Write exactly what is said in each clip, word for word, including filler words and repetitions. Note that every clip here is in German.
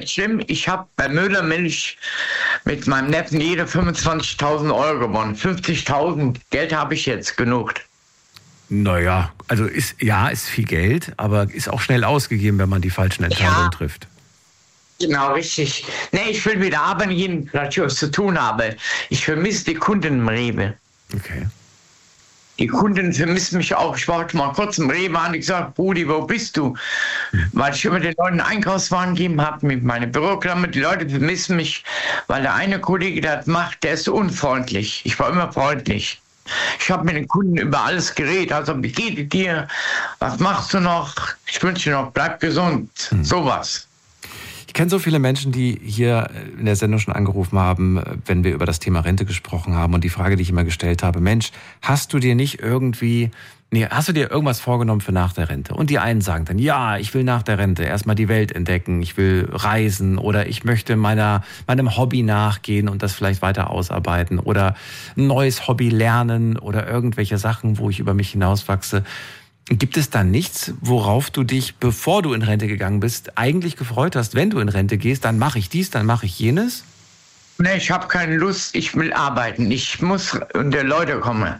Stimmt, ich habe bei Müller Milch mit meinem Neffen jede fünfundzwanzigtausend Euro gewonnen. fünfzigtausend Geld habe ich jetzt genug. Naja, also ist, ja, ist viel Geld, aber ist auch schnell ausgegeben, wenn man die falschen Entscheidungen ja. trifft. Genau, richtig. Nee, ich will wieder arbeiten gehen, dass ich was zu tun habe. Ich vermisse die Kunden im Rewe. Okay. Die Kunden vermissen mich auch. Ich war heute mal kurz im Rewe an und gesagt, Brudi, wo bist du? Hm. Weil ich immer den Leuten Einkaufswagen gegeben habe mit meiner Bürokramme. Die Leute vermissen mich, weil der eine Kollege, der das macht, der ist unfreundlich. Ich war immer freundlich. Ich habe mit den Kunden über alles geredet. Also, wie geht es dir? Was machst du noch? Ich wünsche dir noch, bleib gesund. Hm. Sowas. Ich kenne so viele Menschen, die hier in der Sendung schon angerufen haben, wenn wir über das Thema Rente gesprochen haben. Und die Frage, die ich immer gestellt habe, Mensch, hast du dir nicht irgendwie, nee, hast du dir irgendwas vorgenommen für nach der Rente? Und die einen sagen dann, ja, ich will nach der Rente erstmal die Welt entdecken, ich will reisen oder ich möchte meiner, meinem Hobby nachgehen und das vielleicht weiter ausarbeiten oder ein neues Hobby lernen oder irgendwelche Sachen, wo ich über mich hinauswachse. Gibt es da nichts, worauf du dich, bevor du in Rente gegangen bist, eigentlich gefreut hast, wenn du in Rente gehst, dann mache ich dies, dann mache ich jenes? Nee, ich habe keine Lust, ich will arbeiten. Ich muss unter Leute kommen,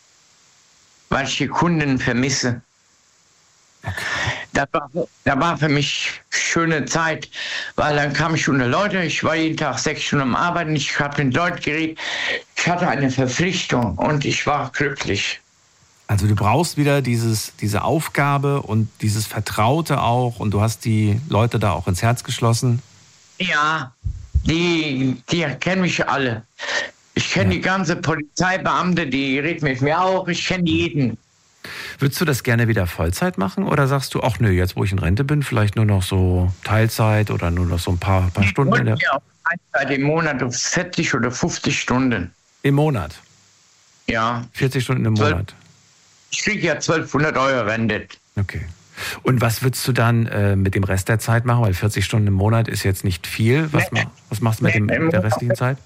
weil ich die Kunden vermisse. Okay. Das war, das war für mich schöne Zeit, weil dann kam ich unter Leute, ich war jeden Tag sechs Stunden am Arbeiten, ich habe mit Leuten geredet, ich hatte eine Verpflichtung und ich war glücklich. Also du brauchst wieder dieses, diese Aufgabe und dieses Vertraute auch und du hast die Leute da auch ins Herz geschlossen? Ja, die, die kennen mich alle. Ich kenne ja. die ganze Polizeibeamte, die redet mit mir auch, ich kenne jeden. Würdest du das gerne wieder Vollzeit machen oder sagst du, ach nö, jetzt wo ich in Rente bin, vielleicht nur noch so Teilzeit oder nur noch so ein paar, paar Stunden? Ich in der ja, auf Teilzeit im Monat auf vierzig oder fünfzig Stunden. Im Monat? Ja. vierzig Stunden im Monat? Ich kriege ja zwölfhundert Euro Rente. Okay. Und was würdest du dann äh, mit dem Rest der Zeit machen? Weil vierzig Stunden im Monat ist jetzt nicht viel. Was, nee, was machst du mit, nee, dem, mit der restlichen Zeit?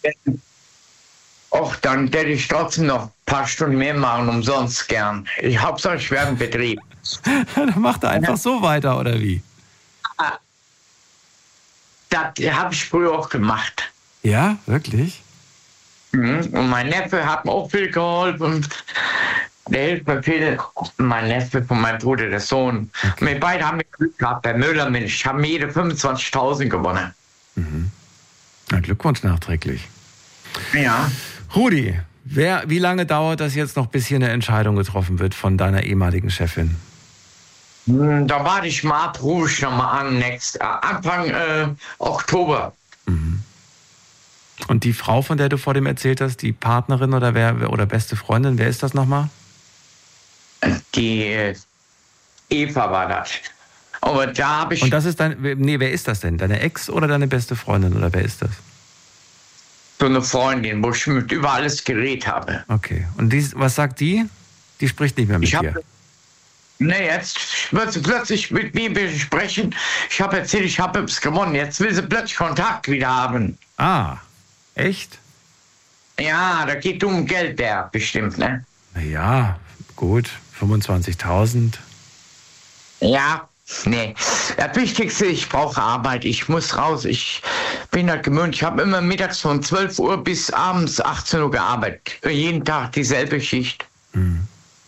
Och, dann werde ich trotzdem noch ein paar Stunden mehr machen, umsonst gern. Ich Hauptsache, ich werde im Betrieb. Dann macht er einfach so weiter, oder wie? Das habe ich früher auch gemacht. Ja, wirklich? Mhm. Und mein Neffe hat mir auch viel geholfen. Der hilft mir viel. Mein Neffe von meinem Bruder, der Sohn. Okay. Wir beide haben Glück gehabt bei Müller Milch. Haben jede fünfundzwanzigtausend gewonnen. Mhm. Na, Glückwunsch nachträglich. Ja. Rudi, wer, wie lange dauert das jetzt noch, bis hier eine Entscheidung getroffen wird von deiner ehemaligen Chefin? Da warte ich mal ab, rufe ich nochmal an, next, äh, Anfang äh, Oktober. Mhm. Und die Frau, von der du vor dem erzählt hast, die Partnerin oder wer oder beste Freundin, wer ist das nochmal? Die äh, Eva war das. Aber da habe ich... Und das ist dein... Nee, wer ist das denn? Deine Ex oder deine beste Freundin oder wer ist das? So eine Freundin, wo ich mit über alles geredet habe. Okay. Und die, was sagt die? Die spricht nicht mehr mit ich hab, dir. Nee, jetzt wird sie plötzlich mit mir sprechen. Ich habe erzählt, ich habe es gewonnen. Jetzt will sie plötzlich Kontakt wieder haben. Ah, echt? Ja, da geht um Geld, der bestimmt, ne? Na ja, gut, fünfundzwanzigtausend. Ja, nee. Das Wichtigste, ich brauche Arbeit. Ich muss raus. Ich bin halt gewöhnt. Ich habe immer mittags von zwölf Uhr bis abends achtzehn Uhr gearbeitet. Jeden Tag dieselbe Schicht. Mhm.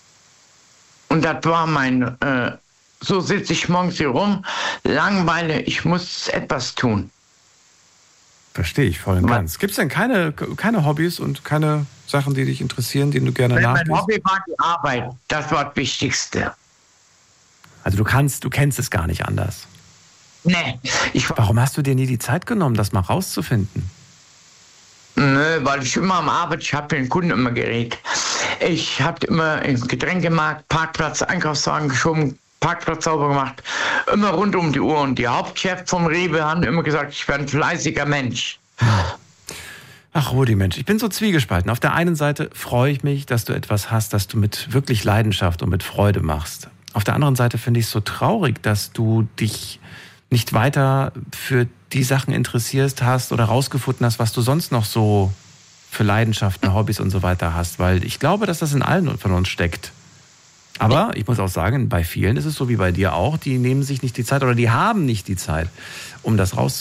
Und das war mein... Äh, so sitze ich morgens hier rum, langweile. Ich muss etwas tun. Verstehe ich voll und ganz. Gibt es denn keine, keine Hobbys und keine Sachen, die dich interessieren, denen du gerne nachgehst? Mein Hobby war die Arbeit. Das war das Wichtigste. Also du kannst, du kennst es gar nicht anders. Nee. Ich, Warum hast du dir nie die Zeit genommen, das mal rauszufinden? Nö, weil ich immer am Arbeit, ich habe den Kunden immer geredet. Ich habe immer im Getränkemarkt, Parkplatz, Einkaufswagen geschoben, Parkplatz sauber gemacht. Immer rund um die Uhr. Und die Hauptchef vom Rewe haben immer gesagt, ich bin ein fleißiger Mensch. Ach, Rudi, Mensch, ich bin so zwiegespalten. Auf der einen Seite freue ich mich, dass du etwas hast, das du mit wirklich Leidenschaft und mit Freude machst. Auf der anderen Seite finde ich es so traurig, dass du dich nicht weiter für die Sachen interessierst hast oder rausgefunden hast, was du sonst noch so für Leidenschaften, Hobbys und so weiter hast. Weil ich glaube, dass das in allen von uns steckt. Aber ich muss auch sagen, bei vielen ist es so wie bei dir auch, die nehmen sich nicht die Zeit oder die haben nicht die Zeit, um das